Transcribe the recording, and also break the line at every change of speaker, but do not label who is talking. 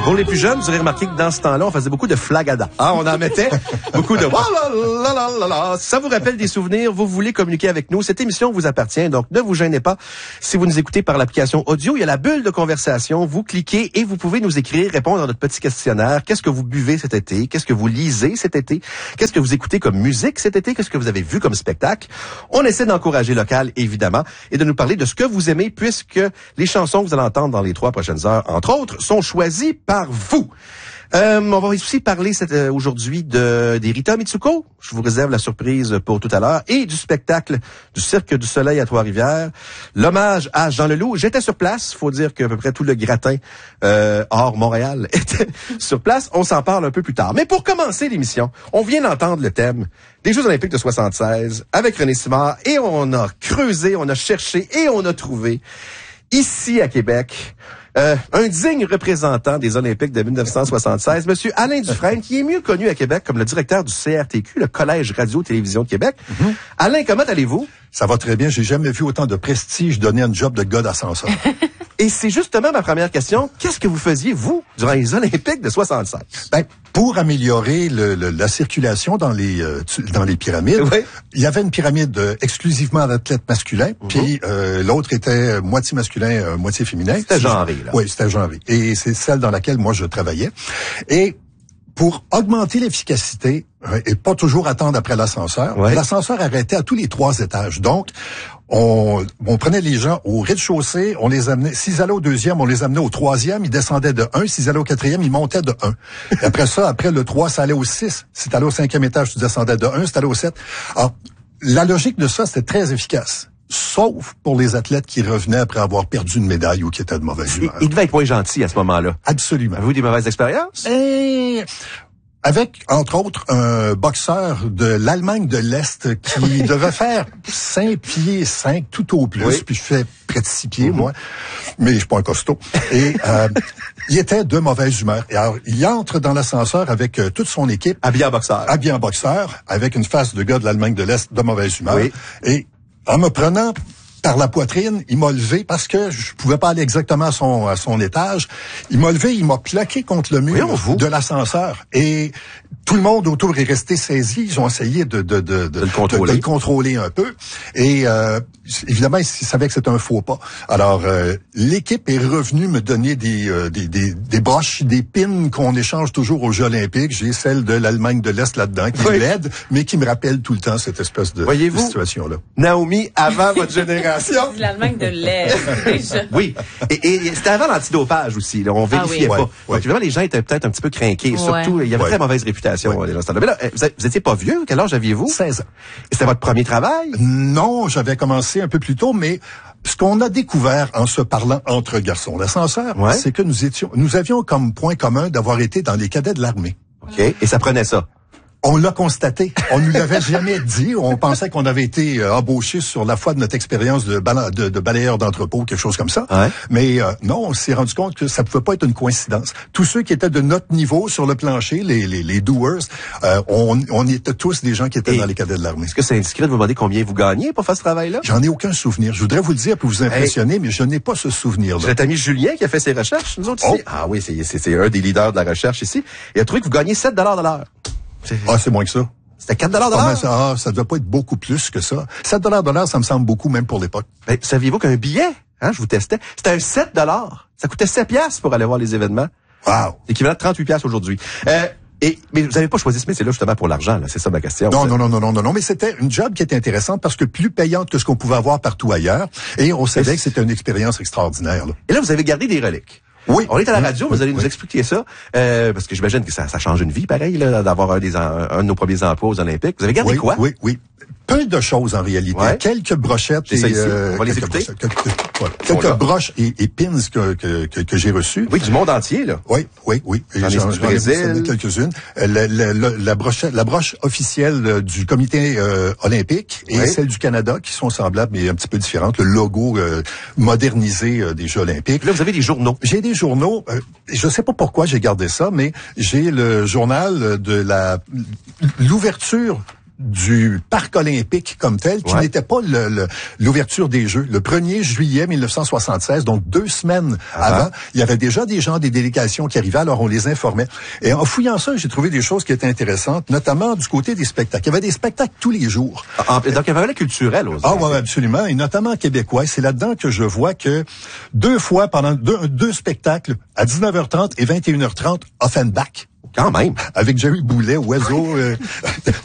Pour les plus jeunes, vous aurez remarqué que dans ce temps-là, on faisait beaucoup de flagada. Ah, on en mettait beaucoup de Ça vous rappelle des souvenirs, vous voulez communiquer avec nous. Cette émission vous appartient, donc ne vous gênez pas. Si vous nous écoutez par l'application audio, il y a la bulle de conversation. Vous cliquez et vous pouvez nous écrire, répondre à notre petit questionnaire. Qu'est-ce que vous buvez cet été? Qu'est-ce que vous lisez cet été? Qu'est-ce que vous écoutez comme musique cet été? Qu'est-ce que vous avez vu comme spectacle? On essaie d'encourager local, évidemment, et de nous parler de ce que vous aimez, puisque les chansons que vous allez entendre dans les 3 prochaines heures, entre autres, sont choisies par vous. On va aussi parler aujourd'hui des Rita Mitsuko. Je vous réserve la surprise pour tout à l'heure. Et du spectacle du Cirque du Soleil à Trois-Rivières. L'hommage à Jean Leloup. J'étais sur place. Faut dire qu'à peu près tout le gratin hors Montréal était sur place. On s'en parle un peu plus tard. Mais pour commencer l'émission, on vient d'entendre le thème des Jeux olympiques de 76 avec René Simard. Et on a creusé, on a cherché et on a trouvé ici à Québec un digne représentant des Olympiques de 1976, Monsieur Alain Dufresne, qui est mieux connu à Québec comme le directeur du CRTQ, le Collège Radio-Télévision de Québec. Mm-hmm. Alain, comment allez-vous?
Ça va très bien. J'ai jamais vu autant de prestige donner un job de gars d'ascenseur.
Et c'est justement ma première question. Qu'est-ce que vous faisiez, vous, durant les Olympiques de 76?
Ben, pour améliorer la circulation dans les pyramides, oui. Il y avait une pyramide exclusivement d'athlètes masculins, puis l'autre était moitié masculin, moitié féminin.
C'était genré, là.
Oui, c'était genré. Et c'est celle dans laquelle moi je travaillais. Et pour augmenter l'efficacité et pas toujours attendre après l'ascenseur, ouais. L'ascenseur arrêtait à tous les 3 étages. Donc, on prenait les gens au rez-de-chaussée, on les amenait, s'ils allaient au 2e, on les amenait au 3e, ils descendaient de 1, s'ils allaient au 4e, ils montaient de 1. Et après ça, après le 3, ça allait au 6. Si t'allais au 5e étage, tu descendais de 1, si t'allais au 7. Alors, la logique de ça, c'était très efficace. Sauf pour les athlètes qui revenaient après avoir perdu une médaille ou qui étaient de mauvaise humeur.
Il devait être moins gentil à ce moment-là.
Absolument.
Avez-vous des mauvaises expériences?
Avec, entre autres, un boxeur de l'Allemagne de l'Est qui devait faire 5 pieds 5 tout au plus, oui. Puis je fais près de 6 pieds, moi, mais je suis pas un costaud. Et il était de mauvaise humeur. Et alors, il entre dans l'ascenseur avec toute son équipe.
Habillé en boxeur.
Habillé en boxeur, avec une face de gars de l'Allemagne de l'Est de mauvaise humeur. Oui. Et en me prenant par la poitrine, il m'a levé parce que je pouvais pas aller exactement à son étage. Il m'a levé, il m'a plaqué contre le mur de l'ascenseur. Et tout le monde autour est resté saisi. Ils ont essayé de le contrôler un peu. Et évidemment, ils savaient que c'était un faux pas. Alors, l'équipe est revenue me donner des broches, des pins qu'on échange toujours aux Jeux olympiques. J'ai celle de l'Allemagne de l'Est là-dedans, qui est laide, mais qui me rappelle tout le temps cette espèce de situation-là.
Naomi, avant votre génération.
L'Allemagne de l'Est, déjà.
Oui. Et c'était avant l'antidopage aussi, là. On vérifiait pas. Donc, évidemment, les gens étaient peut-être un petit peu crinqués. Ouais. Surtout, il y avait très mauvaise réputation, les gens. Mais là, vous étiez pas vieux. Quel âge aviez-vous?
16 ans.
Et c'était votre premier travail?
Non, j'avais commencé un peu plus tôt, mais ce qu'on a découvert en se parlant entre garçons, l'ascenseur, c'est que nous avions comme point commun d'avoir été dans les cadets de l'armée.
OK. Et ça prenait ça?
On l'a constaté. On nous l'avait jamais dit. On pensait qu'on avait été embauchés sur la foi de notre expérience de balayeur d'entrepôt, quelque chose comme ça. Ouais. Mais non, on s'est rendu compte que ça pouvait pas être une coïncidence. Tous ceux qui étaient de notre niveau sur le plancher, les doers, on était tous des gens qui étaient dans les cadets de l'armée.
Est-ce que c'est indiscret de vous demander combien vous gagnez pour faire ce travail-là?
J'en ai aucun souvenir. Je voudrais vous le dire pour vous impressionner, mais je n'ai pas ce souvenir-là.
C'est notre ami Julien qui a fait ses recherches, nous autres ici. Ah oui, c'est un des leaders de la recherche ici. Il a trouvé que vous gagnez 7 $ de l'heure.
C'est moins que ça.
C'était 4 $ de l'heure?
Ça doit pas être beaucoup plus que ça. 7 $ de l'heure, ça me semble beaucoup, même pour l'époque.
Ben, saviez-vous qu'un billet, je vous testais, c'était un 7 $. Ça coûtait 7 piastres pour aller voir les événements.
Wow!
Équivalent de 38 piastres aujourd'hui. Mais vous n'avez pas choisi ce métier-là justement pour l'argent, là. C'est ça ma question.
Non. Mais c'était une job qui était intéressante parce que plus payante que ce qu'on pouvait avoir partout ailleurs. Et on savait que c'était une expérience extraordinaire, là.
Et là, vous avez gardé des reliques.
Oui.
On est à la radio, vous allez nous expliquer ça, parce que j'imagine que ça change une vie, pareil, là, d'avoir un de nos premiers emplois aux Olympiques. Vous avez gardé quoi?
Oui. Peu de choses en réalité. Ouais. Quelques brochettes
et on va les écouter.
Quelques broches et pins que j'ai reçus.
Oui, du monde entier, là.
Oui.
J'en ai du Brésil.
Quelques-unes. La broche officielle du comité olympique et celle du Canada qui sont semblables mais un petit peu différentes. Le logo modernisé des Jeux olympiques.
Là, vous avez des journaux.
J'ai des journaux. Je sais pas pourquoi j'ai gardé ça, mais j'ai le journal de l'ouverture du parc olympique comme tel, qui n'était pas l'ouverture des Jeux. Le 1er juillet 1976, donc 2 semaines avant, il y avait déjà des gens, des délégations qui arrivaient, alors on les informait. Et en fouillant ça, j'ai trouvé des choses qui étaient intéressantes, notamment du côté des spectacles. Il y avait des spectacles tous les jours.
Donc, il y avait la culturelle aussi.
Ah oui, absolument. Et notamment québécois. C'est là-dedans que je vois que 2 fois, pendant deux spectacles, à 19h30 et 21h30, Offenbach.
Quand même.
Avec Jerry Boulet, Oiseau.